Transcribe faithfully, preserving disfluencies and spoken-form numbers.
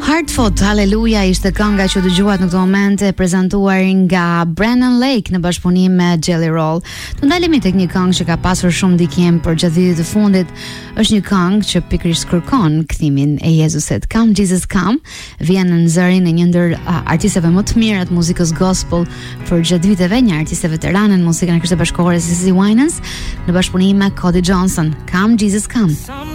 Heartfelt, Hallelujah ishte kënga që dëgjuat në këtë moment e prezantuar nga Brennan Lake në bashkëpunim me Jelly Roll. Të ndalemi tek një këngë që ka pasur shumë ndikim për gjatë vitit të fundit. Është një këngë që pikërisht kërkon kthimin e Jezusit. Come Jesus Come vjen në zërin e një ndër uh, artistëve më të mirë të muzikës gospel për gjatë viteve, një artiste veterane në muzikën e Krishtit Bashkëkohore, Cissy Winans, në bashkëpunim me Cody Johnson. Come Jesus Come.